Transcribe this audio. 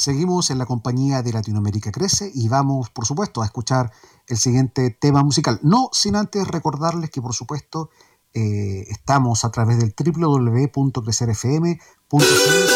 Seguimos en la compañía de Latinoamérica Crece y vamos, por supuesto, a escuchar el siguiente tema musical. No sin antes recordarles que, por supuesto, estamos a través del www.crecerfm.cl